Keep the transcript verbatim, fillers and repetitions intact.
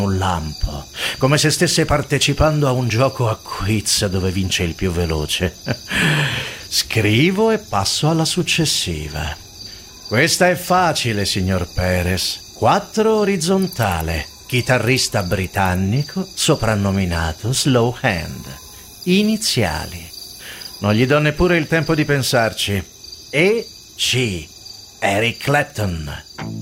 un lampo, come se stesse partecipando a un gioco a quiz dove vince il più veloce. Scrivo e passo alla successiva. Questa è facile, signor Perez. Quattro orizzontale. Chitarrista britannico, soprannominato Slow Hand. Iniziali. Non gli do neppure il tempo di pensarci. E C. Eric Clapton.